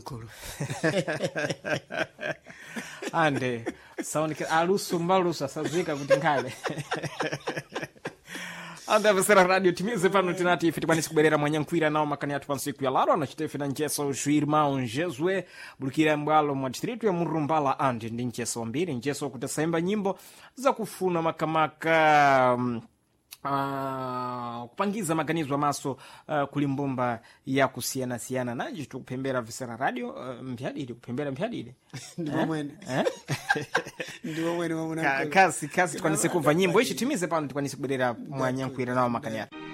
mwankulu. Ande saoneka alusu mbalusu asazika kuti nkhale. Ande avesera radio timize pano tinati ife tikwanisa kuberera mwanyankwira nawo makani athu pansiku ya laro anachitefe na ncheso uxuirmão Jesue bulukira mbwalo mwa distrito ya Murumbala ande ndi ncheso wambiri ncheso kutasaimba nyimbo za kufuna makamaka kupangiza maganizo amaso kulimbumba ya kusiyana-siyana naji tukupembera visera radio mpyadidi kupembera mpyadidi Ndiwo mwene. Ndiwo mwene wa mwana. kasi tukwanise kuva nyimbo ishi timize pano tukwanise kuberera mwanyankwira nawo makani athu.